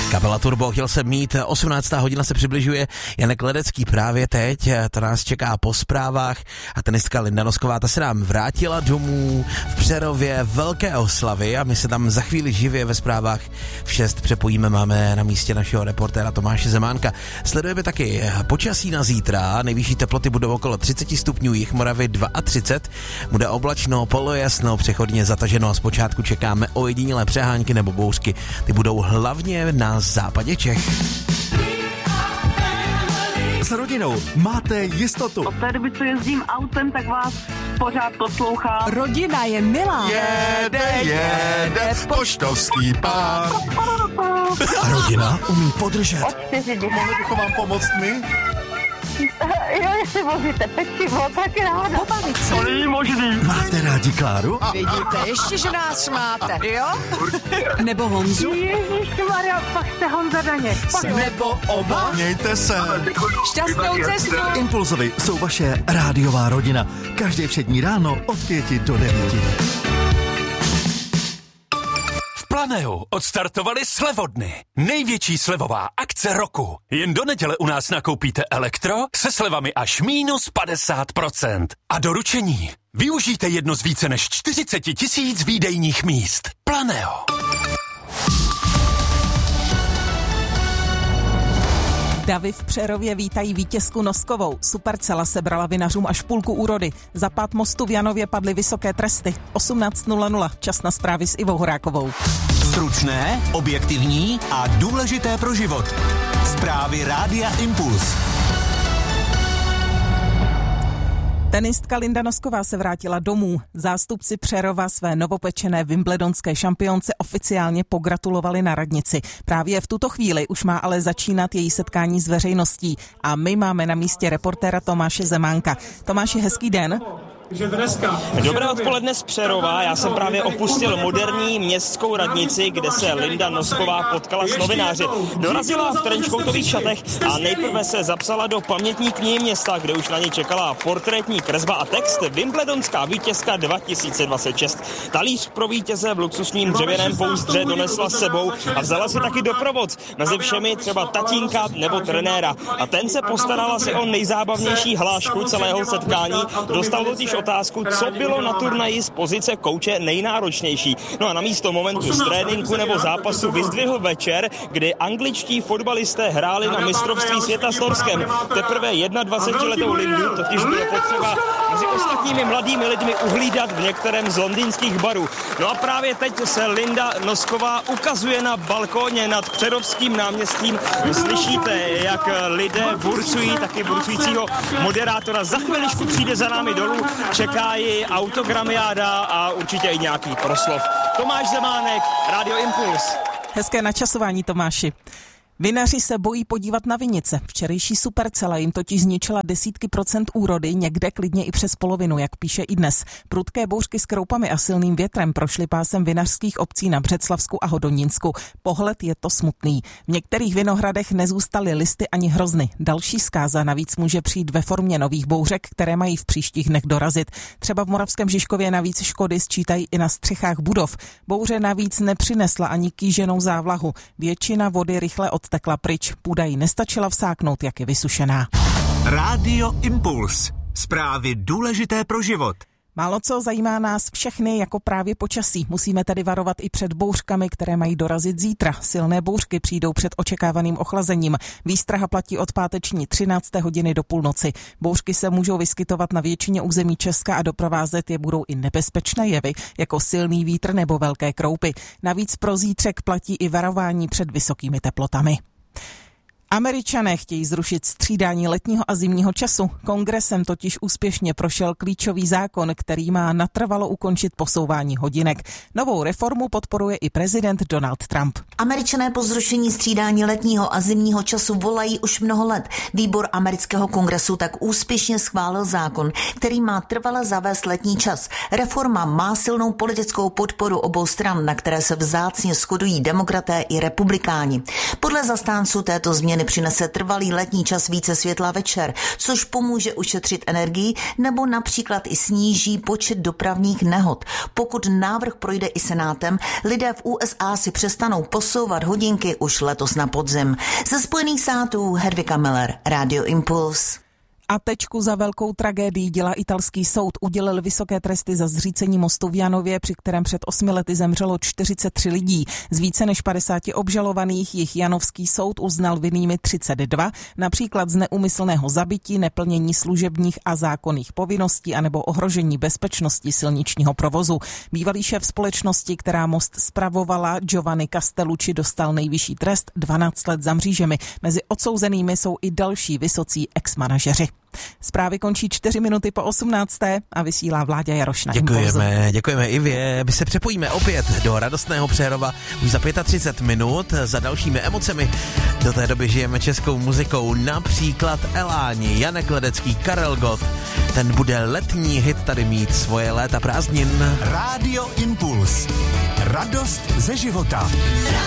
Kapela Turbo, chtěl jsem mít, 18. hodina se přibližuje, Janek Ledecký právě teď, to nás čeká po zprávách a tenistka Linda Nosková, ta se nám vrátila domů v Přerově, velké oslavy a my se tam za chvíli živě ve zprávách v 6 přepojíme, máme na místě našeho reportéra Tomáše Zemánka. Sledujeme taky počasí na zítra, nejvyšší teploty budou okolo 30 stupňů, jih Moravy 32, bude oblačno, polojasno, přechodně zataženo a zpočátku čekáme ojedinělé přehánky nebo bouřky, ty budou hlavně na západě Čech. S rodinou máte jistotu. Od té doby, co jezdím autem, tak vás pořád poslouchám. Rodina je milá. Jede poštovský pán. A rodina umí podržet. Mohli bychom vám pomoct my? Jo, jestli vozíte pečivo, tak ráda. Pobavit se. To není možný. Máte rádi Kláru? Vidíte, ještě, že nás máte, jo? Nebo Honzu? Ježišmarja, pak jste Honza Daněk. Nebo oba? Mějte se. Šťastnou cestu. Impulzovi jsou vaše rádiová rodina. Každé všední ráno od 5 do 9. Planeu odstartovali slevodny. Největší slevová akce roku. Jen do neděle u nás nakoupíte elektro se slevami až minus 50%. A doručení. Využijte jedno z více než 40 000 výdejních míst. Planeo. Davy v Přerově vítají vítězku Noskovou. Supercela sebrala vinařům až půlku úrody. Za pád mostu v Janově padly vysoké tresty. 18:00, čas na zprávy s Ivou Horákovou. Stručné, objektivní a důležité pro život. Zprávy Rádia Impuls. Tenistka Linda Nosková se vrátila domů. Zástupci Přerova své novopečené wimbledonské šampionce oficiálně pogratulovali na radnici. Právě v tuto chvíli už má ale začínat její setkání s veřejností. A my máme na místě reportéra Tomáše Zemánka. Tomáši, hezký den. Dobré odpoledne z Přerova. Já jsem právě opustil moderní městskou radnici, kde se Linda Nosková potkala s novináři. Dorazila v trenčkoutových šatech a nejprve se zapsala do pamětní knihy města, kde už na ní čekala portrétní kresba a text Wimbledonská vítězka 2026. Talíř pro vítěze v luxusním dřevěném pouzdře donesla s sebou a vzala si taky doprovod. Mezi všemi třeba tatínka nebo trenéra. A ten se postaral asi o nejzábavnější hlášku celého setkání. Dostal totiž otázku, co bylo na turnaji z pozice kouče nejnáročnější. No a na místo momentu z tréninku nebo zápasu vyzdvihl večer, kdy angličtí fotbalisté hráli na mistrovství světa s Norskem. Teprve 21letou Lindu totiž bylo potřeba mezi ostatními mladými lidmi uhlídat v některém z londýnských barů. No a právě teď se Linda Nosková ukazuje na balkóně nad Přerovským náměstím. Slyšíte, jak lidé burcují, taky burcujícího moderátora. Za chviličku přijde za námi dolů, čeká ji autogramiáda a určitě i nějaký proslov. Tomáš Zemánek, Radio Impuls. Hezké načasování, Tomáši. Vinaři se bojí podívat na vinice. Včerejší supercela jim totiž zničila desítky procent úrody, někde klidně i přes polovinu, jak píše i dnes. Prudké bouřky s kroupami a silným větrem prošly pásem vinařských obcí na Břeclavsku a Hodonínsku. Pohled je to smutný. V některých vinohradech nezůstaly listy ani hrozny. Další zkáza navíc může přijít ve formě nových bouřek, které mají v příštích dnech dorazit. Třeba v Moravském Žižkově navíc škody sčítají i na střechách budov. Bouře navíc nepřinesla ani kýženou závlahu. Většina vody rychle odtekla pryč. Půda jí nestačila vsáknout, jak je vysušená. Rádio Impuls. Zprávy důležité pro život. Málo co zajímá nás všechny jako právě počasí. Musíme tedy varovat i před bouřkami, které mají dorazit zítra. Silné bouřky přijdou před očekávaným ochlazením. Výstraha platí od páteční 13. hodiny do půlnoci. Bouřky se můžou vyskytovat na většině území Česka a doprovázet je budou i nebezpečné jevy, jako silný vítr nebo velké kroupy. Navíc pro zítřek platí i varování před vysokými teplotami. Američané chtějí zrušit střídání letního a zimního času. Kongresem totiž úspěšně prošel klíčový zákon, který má natrvalo ukončit posouvání hodinek. Novou reformu podporuje i prezident Donald Trump. Američané po zrušení střídání letního a zimního času volají už mnoho let. Výbor amerického kongresu tak úspěšně schválil zákon, který má trvale zavést letní čas. Reforma má silnou politickou podporu obou stran, na které se vzácně shodují demokraté i republikáni. Podle zastánců této změny změny přinese trvalý letní čas více světla večer, což pomůže ušetřit energii nebo například i sníží počet dopravních nehod. Pokud návrh projde i senátem, lidé v USA si přestanou posouvat hodinky už letos na podzim. Ze Spojených států Hedvika Miller, Radio Impuls. A tečku za velkou tragédií dělá italský soud. Udělil vysoké tresty za zřícení mostu v Janově, při kterém před 8 lety zemřelo 43 lidí. Z více než 50 obžalovaných jich janovský soud uznal vinnými 32, například z neúmyslného zabití, neplnění služebních a zákonných povinností anebo ohrožení bezpečnosti silničního provozu. Bývalý šéf společnosti, která most spravovala, Giovanni Castellucci, dostal nejvyšší trest 12 let za mřížemi. Mezi odsouzenými jsou i další vysocí ex-manažeři. Zprávy končí 4 minuty po 18. a vysílá Vláďa Jaroš na Impulzu. Děkujeme Ivě. My se přepojíme opět do radostného Přerova už za 35 minut za dalšími emocemi. Do té doby žijeme českou muzikou, například Eláni, Janek Ledecký, Karel Gott. Ten bude letní hit tady mít svoje léta prázdnin. Rádio Impuls. Radost ze života.